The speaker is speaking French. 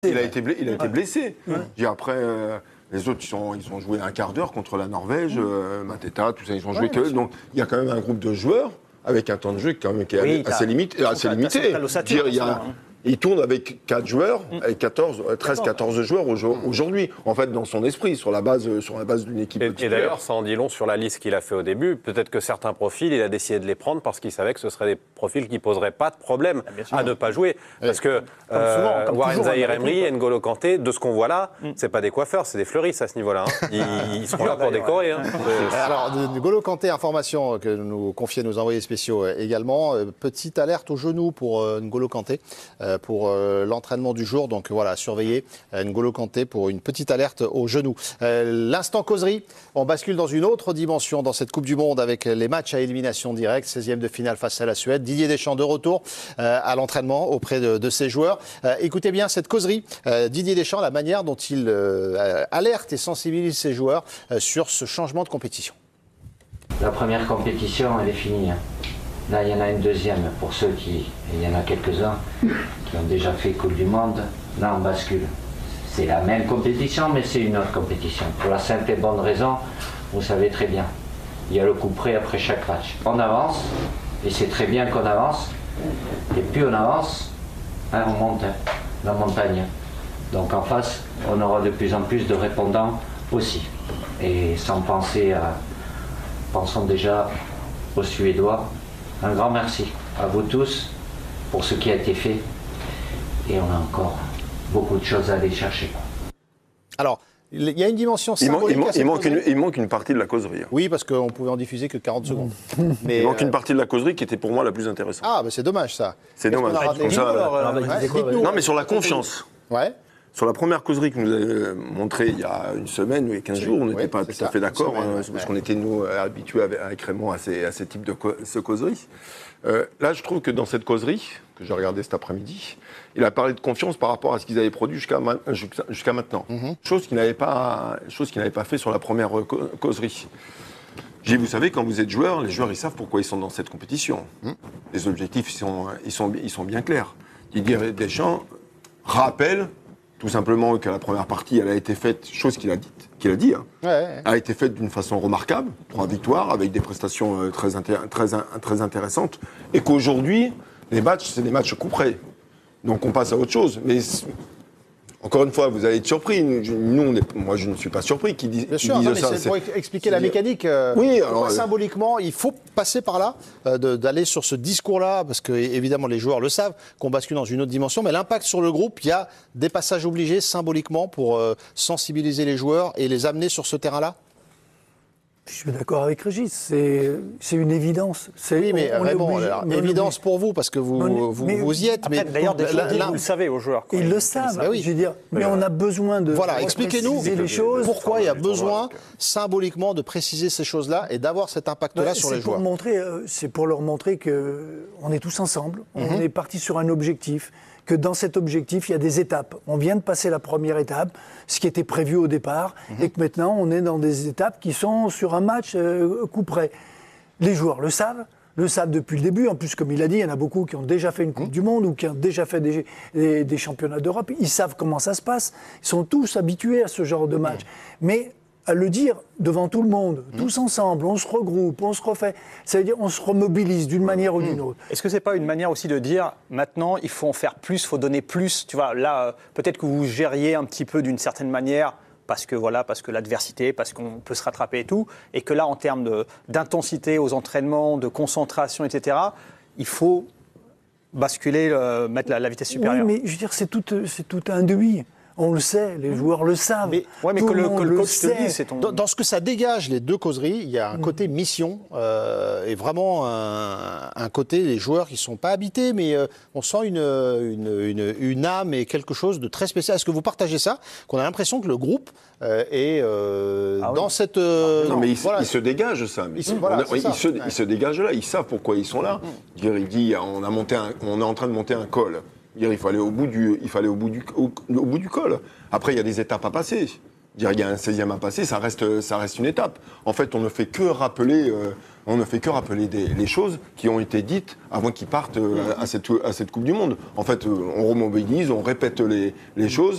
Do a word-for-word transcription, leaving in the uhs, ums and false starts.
Il a été, bla- il a été blessé. Ouais. J'ai après, euh, les autres, ils, sont, ils ont joué un quart d'heure contre la Norvège, mmh. euh, Mateta, tout ça, ils ont joué ouais, que. Donc, il y a quand même un groupe de joueurs avec un temps de jeu quand même, qui est oui, assez, limite, assez limité. Dire, il y a, il tourne avec quatre joueurs, mmh. avec quatorze, treize, quatorze joueurs aujourd'hui, en fait, dans son esprit, sur la base, sur la base d'une équipe. Et, et d'ailleurs, ça en dit long sur la liste qu'il a fait au début. Peut-être que certains profils, il a décidé de les prendre parce qu'il savait que ce seraient des profils qui ne poseraient pas de problème ah, à ne pas jouer. Oui. Parce que euh, souvent, Warren Zaïre-Emery, N'Golo Kanté, de ce qu'on voit là, mm. c'est pas des coiffeurs, c'est des fleuristes à ce niveau-là. Hein. Ils, ils seront là pour décorer. Hein. Alors, N'Golo Kanté, information que nous confiait nos envoyés spéciaux également. Petite alerte au genou pour N'Golo Kanté, pour l'entraînement du jour. Donc voilà, surveillez N'Golo Kanté pour une petite alerte au genou. L'instant causerie, on bascule dans une autre dimension dans cette Coupe du Monde avec les matchs à élimination directe, seizième de finale face à la Suède. Didier Deschamps de retour euh, à l'entraînement auprès de, de ses joueurs. Euh, écoutez bien cette causerie. Euh, Didier Deschamps, la manière dont il euh, alerte et sensibilise ses joueurs euh, sur ce changement de compétition. La première compétition, elle est finie. Hein. Là, il y en a une deuxième pour ceux qui, et il y en a quelques-uns qui ont déjà fait Coupe du Monde. Là, on bascule. C'est la même compétition, mais c'est une autre compétition. Pour la simple et bonne raison, vous savez très bien, il y a le coup près après chaque match. On avance, et c'est très bien qu'on avance, et plus on avance, hein, on monte hein, la montagne. Donc en face, on aura de plus en plus de répondants aussi. Et sans penser à... Pensons déjà aux Suédois. Un grand merci à vous tous pour ce qui a été fait. Et on a encore beaucoup de choses à aller chercher. Alors, il y a une dimension Il, symbolique. man- il, manque, une, il manque une partie de la causerie. Oui, parce qu'on pouvait en diffuser que quarante secondes. Mais il manque euh... une partie de la causerie qui était pour moi la plus intéressante. Ah, mais c'est dommage ça. C'est dommage. Comme ça, alors, alors, ouais, ouais. Non, mais sur la confiance. Ouais. Sur la première causerie que nous avez montrée il y a une semaine ou quinze jours, on n'était ouais, pas tout à fait d'accord, hein, parce ouais. qu'on était, nous, habitués avec Raymond à ces, à ces types de co- ce causeries. Euh, là, je trouve que dans cette causerie, que j'ai regardée cet après-midi, il a parlé de confiance par rapport à ce qu'ils avaient produit jusqu'à, ma- jusqu'à maintenant. Mm-hmm. Chose qu'il n'avait pas, chose qu'il n'avait pas fait sur la première co- causerie. J'ai, vous savez, quand vous êtes joueur, les joueurs, ils savent pourquoi ils sont dans cette compétition. Mm. Les objectifs, ils sont, ils, sont, ils sont bien clairs. Didier Deschamps rappelle tout simplement que la première partie, elle a été faite, chose qu'il a dit, qu'il a dit, hein, ouais, ouais. a été faite d'une façon remarquable, trois victoires avec des prestations euh, très, intér- très, très intéressantes, et qu'aujourd'hui, les matchs, c'est des matchs coup près. Donc on passe à autre chose. Mais encore une fois, vous allez être surpris. Nous, on est, moi, je ne suis pas surpris qu'ils disent, Bien sûr, disent non, mais ça. c'est C'est pour expliquer c'est la mécanique. Euh, oui, alors, symboliquement, il faut passer par là, euh, de, d'aller sur ce discours-là, parce que évidemment les joueurs le savent, qu'on bascule dans une autre dimension. Mais l'impact sur le groupe, il y a des passages obligés symboliquement pour euh, sensibiliser les joueurs et les amener sur ce terrain-là. Je suis d'accord avec Régis, c'est, c'est une évidence. C'est, oui, mais on, on vraiment, obligé, alors, mais évidence pour vous, parce que vous, non, vous, mais, vous y êtes. Après, mais d'ailleurs, des là, là, vous le savez aux joueurs. Quoi. Ils le savent, bah oui. je veux dire, mais, mais on a besoin de voilà, expliquez-nous les choses. Pourquoi il y a besoin, symboliquement, de préciser ces choses-là et d'avoir cet impact-là bah, sur les pour joueurs. Montrer, euh, c'est pour leur montrer qu'on est tous ensemble, mm-hmm. on est partis sur un objectif, que dans cet objectif, il y a des étapes. On vient de passer la première étape, ce qui était prévu au départ, mmh. et que maintenant, on est dans des étapes qui sont sur un match euh, coup près. Les joueurs le savent, le savent depuis le début. En plus, comme il a dit, il y en a beaucoup qui ont déjà fait une Coupe mmh. du Monde ou qui ont déjà fait des, des, des championnats d'Europe. Ils savent comment ça se passe. Ils sont tous habitués à ce genre de match. Mmh. Mais à le dire devant tout le monde, mmh. tous ensemble, on se regroupe, on se refait. Ça veut dire on se remobilise d'une manière mmh. ou d'une autre. Est-ce que c'est pas une manière aussi de dire maintenant il faut en faire plus, il faut donner plus. Tu vois, là euh, peut-être que vous gériez un petit peu d'une certaine manière parce que voilà, parce que l'adversité, parce qu'on peut se rattraper et tout, et que là en termes de, d'intensité aux entraînements, de concentration, et cetera, il faut basculer, euh, mettre la, la vitesse supérieure. Oui, mais je veux dire c'est tout, c'est tout induit. On le sait, les joueurs le savent. Mais, ouais, mais tout que le, le, que le coach le te dit, c'est ton... Dans, dans ce que ça dégage, les deux causeries, il y a un mmh. côté mission euh, et vraiment un, un côté des joueurs qui ne sont pas habités, mais euh, on sent une, une, une, une âme et quelque chose de très spécial. Est-ce que vous partagez ça ? Qu'on a l'impression que le groupe euh, est euh, ah, dans oui. cette... Euh, non, mais ils voilà. il se dégagent, ça. Mais ils, voilà, on a, ils, se, ouais. ils se dégagent là, ils savent pourquoi ils sont là. Mmh. Il dit, on, a monté un, on est en train de monter un col. Il faut aller au bout du, il faut aller au bout du, au, au bout du col. Après, il y a des étapes à passer. Dire il y a un seizième à passer, ça reste, ça reste une étape. En fait, on ne fait que rappeler, euh, on ne fait que rappeler des, les choses qui ont été dites avant qu'ils partent euh, à, cette, à cette Coupe du Monde. En fait, euh, on remobilise, on répète les, les choses.